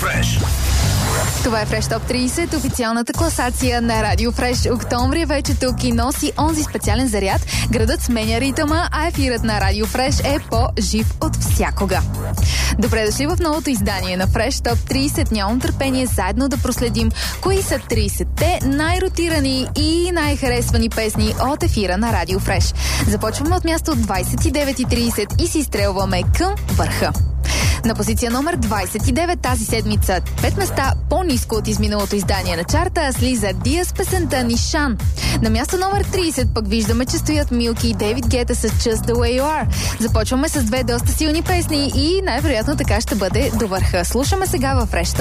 Фреш. Това е Fresh Top 30, официалната класация на Радио Фреш. Октомври е вече тук и носи онзи специален заряд. Градът сменя ритъма, а ефирът на Радио Фреш е по-жив от всякога. Добре дошли в новото издание на Fresh Top 30. Нямам търпение заедно да проследим кои са 30-те най-ротирани и най-харесвани песни от ефира на Радио Фреш. Започваме от място 29:30 и си изстрелваме към върха. На позиция номер 29 тази седмица, 5 места по-ниско от изминалото издание на чарта, слиза Дия с песента Нишан. На място номер 30 пък виждаме, че стоят Милки и Дейвид Гета с Just the Way You Are. Започваме с две доста силни песни и най-вероятно така ще бъде до върха. Слушаме сега във Fresh